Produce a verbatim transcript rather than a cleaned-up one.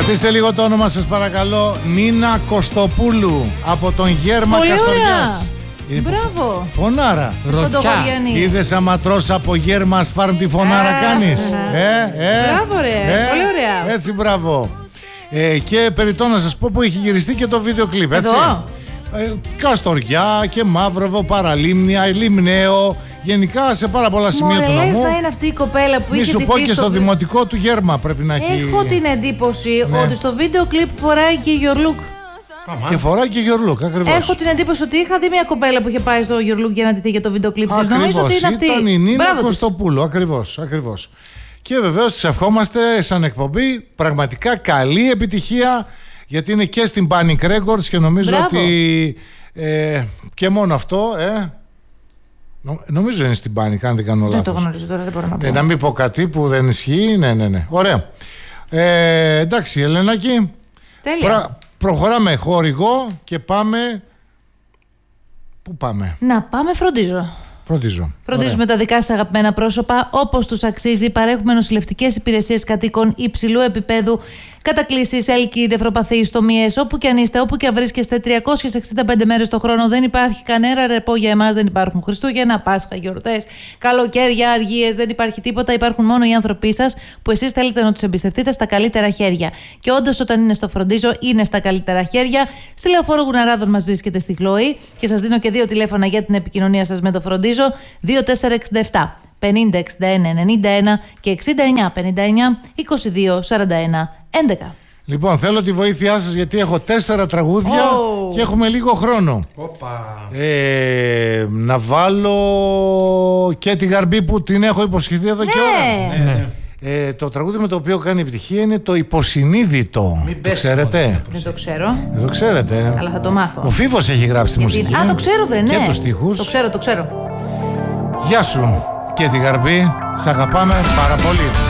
Κρατήστε λίγο το όνομα σας παρακαλώ. Νίνα Κωστοπούλου από τον Γέρμα Καστοριάς. Μπράβο. Φωνάρα. Κοντογοριανή. Είδες άμα τρως από Γέρμας Φάρμ τη φωνάρα κάνεις. Ε, ε, μπράβο ρε, ε, πολύ ωραία. Έτσι μπράβο. ε, Και περιττό να σας πω που έχει γυριστεί και το βίντεο κλιπ, έτσι. Εδώ. ε, Καστοριά και Μαύροβο, Παραλίμνια, Λιμναίο. Γενικά σε πάρα πολλά σημεία Μωρέ, του νομού. λες να είναι αυτή η κοπέλα που Μη είχε σου πω ντυθεί και στο στο... δημοτικό του Γέρμα πρέπει να έχει. Έχω την εντύπωση Ναι. ότι στο βίντεο κλιπ φοράει και Your Look. Και φοράει και Your Look, ακριβώς. Έχω την εντύπωση ότι είχα δει μια κοπέλα που είχε πάει στο Your Look για να ντυθεί για το βίντεο κλιπ της. Νομίζω ότι είναι αυτή. Ήταν η Νίνα Μπράβο της. Κωστοπούλου, ακριβώς, ακριβώς. Και βεβαίως της ευχόμαστε σαν εκπομπή πραγματικά καλή επιτυχία, γιατί είναι και στην Panic Records και νομίζω Μπράβο. ότι ε, και μόνο αυτό ε, νο, νομίζω είναι στην Panic, αν δεν κάνω λάθος. Δεν το γνωρίζω τώρα, δεν μπορώ να πω. Ε, να μην πω κάτι που δεν ισχύει. Ναι, ναι, ναι. Ωραία. Ε, εντάξει, Ελένακη. Τέλεια. Πρα, προχωράμε χορηγό και πάμε. Πού πάμε? Να πάμε, φροντίζω. Φροντίζω. Φροντίζουμε τα δικά σας αγαπημένα πρόσωπα όπως τους αξίζει. Παρέχουμε νοσηλευτικές υπηρεσίες κατοίκων υψηλού επίπεδου, κατακλήσεις, έλκη, νευροπαθή, στομίες, όπου και αν είστε, όπου και αν βρίσκεστε, τριακόσιες εξήντα πέντε μέρες το χρόνο. Δεν υπάρχει κανένα ρεπό για εμάς, δεν υπάρχουν Χριστούγεννα, Πάσχα, γιορτές, καλοκαίρια, αργίες, δεν υπάρχει τίποτα. Υπάρχουν μόνο οι άνθρωποι σας που εσείς θέλετε να τους εμπιστευτείτε στα καλύτερα χέρια. Και όντως, όταν είναι στο Φροντίζω, είναι στα καλύτερα χέρια. Στη Λεωφόρο Γουναράδων μας βρίσκεται στη Χλόη και σας δίνω και δύο τηλέφωνα για την επικοινωνία σας με το Φροντίζω: δύο τέσσερα εξήντα επτά πενήντα εξήντα ένα ενενήντα ένα και εξήντα εννιά πενήντα εννιά είκοσι δύο σαράντα ένα έντεκα. Λοιπόν, θέλω τη βοήθειά σας γιατί έχω τέσσερα τραγούδια Oh. και έχουμε λίγο χρόνο. Ε, να βάλω και τη Γαρμπή που την έχω υποσχεθεί εδώ Ναι. και ώρα. Ναι, ναι. Ε, το τραγούδι με το οποίο κάνει επιτυχία είναι το Υποσυνείδητο. Μην Το πέσει ξέρετε? μόνο. Δεν το ξέρω, Δεν το ξέρετε. αλλά θα το μάθω. Ο Φίβος έχει γράψει τη Γιατί- μουσική. Α, το ξέρω, βρε, ναι. Και τους στίχους. Το ξέρω, το ξέρω. Γεια σου και τη Γαρμπή. Σ' αγαπάμε πάρα πολύ.